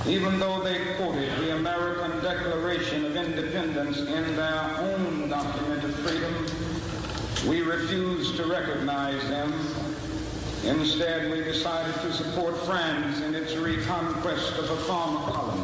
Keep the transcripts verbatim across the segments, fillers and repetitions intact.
even though they quoted the American Declaration of Independence in their own document of freedom, we refused to recognize them. Instead, we decided to support France in its reconquest of a former colony.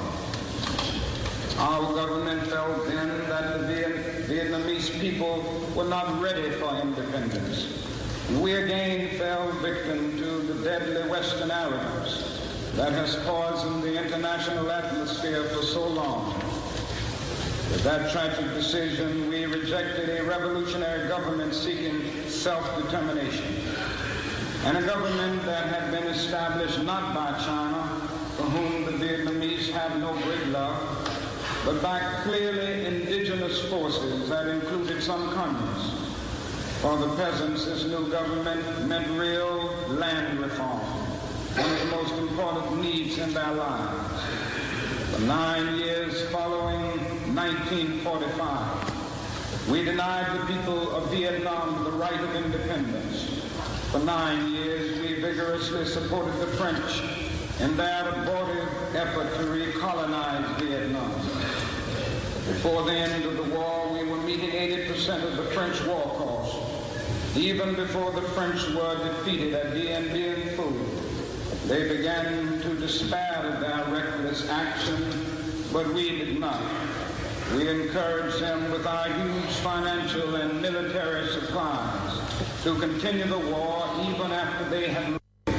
Our government felt then that the Vietnamese people were not ready for independence. We again fell victim to the deadly Western arrogance that has poisoned the international atmosphere for so long. With that tragic decision, we rejected a revolutionary government seeking self-determination, and a government that had been established not by China, for whom the Vietnamese have no great love, but by clearly indigenous forces that included some communists. For the peasants, this new government meant real land reform, one of the most important needs in their lives. For nine years following nineteen forty-five, we denied the people of Vietnam the right of independence. For nine years, we vigorously supported the French in their abortive effort to recolonize Vietnam. Before the end of the war, we were meeting eighty percent of the French war cost. Even before the French were defeated at Dien Bien Phu, they began to despair of their reckless action, but we did not. We encouraged them with our huge financial and military supplies to continue the war even after they had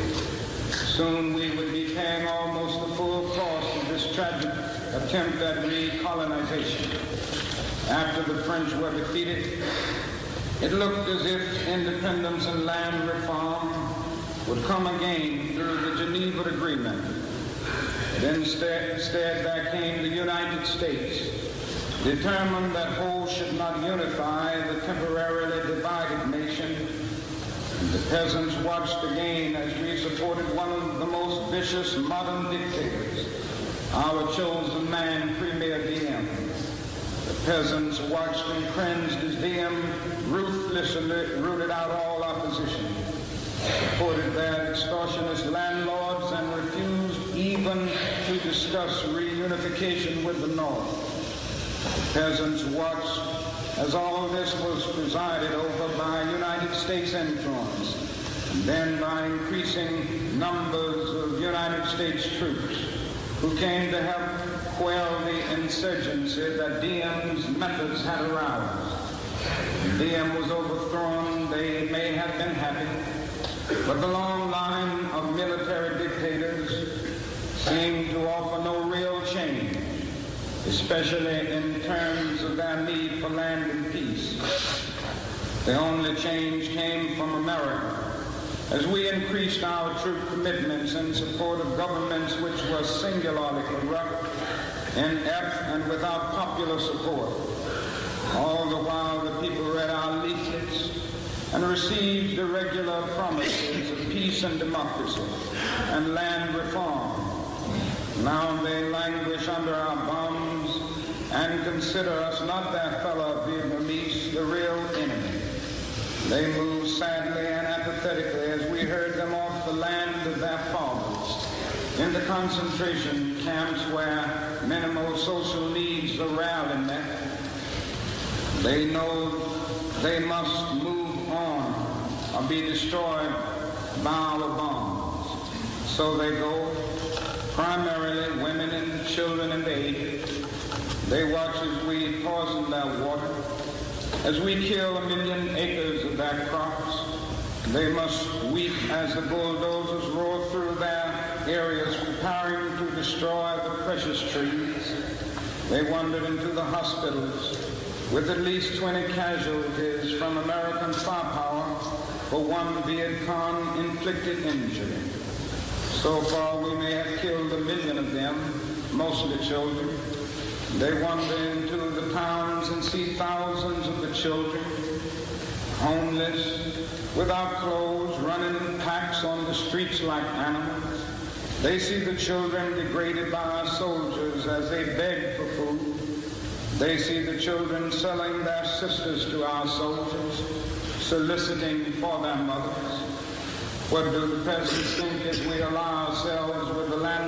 Soon we would be paying almost the full cost of this tragic attempt at recolonization. After the French were defeated, it looked as if independence and land reform would come again through the Geneva Agreement. But instead, instead there came the United States, determined that whole should not unify the temporarily divided nation. And the peasants watched again as we supported one of the most vicious modern dictators, our chosen man, Premier Diem. The peasants watched and cringed as Diem ruthlessly rooted out all opposition, supported their extortionist landlords, and refused even to discuss reunification with the North. The peasants watched as all of this was presided over by United States influence, and then by increasing numbers of United States troops who came to help quell the insurgency that Diem's methods had aroused. When Diem was overthrown, they may have been happy, but the long line of military dictators seemed to offer no real change, especially in terms of their need for land and peace. The only change came from America, as we increased our troop commitments in support of governments which were singularly corrupt, inept, and without popular support. All the while the people read our leaflets and received the regular promises of peace and democracy and land reform. Now they languish under our bombs and consider us not their fellow Vietnamese, the real enemy. They move sadly and apathetically as we herd them off the land of their fathers into concentration camps where minimal social needs are rarely met. They know they must move on or be destroyed by our bombs. So they go, primarily women and children and aged. They watch as we poison their water, as we kill a million acres of their crops. They must weep as the bulldozers roar through their areas preparing to destroy the precious trees. They wandered into the hospitals with at least twenty casualties from American firepower for one Viet Cong inflicted injury. So far, we may have killed a million of them, mostly children. They wander into the towns and see thousands of the children, homeless, without clothes, running in packs on the streets like animals. They see the children degraded by our soldiers as they beg for food. They see the children selling their sisters to our soldiers, soliciting for their mothers. What do the peasants think if we allow ourselves with the land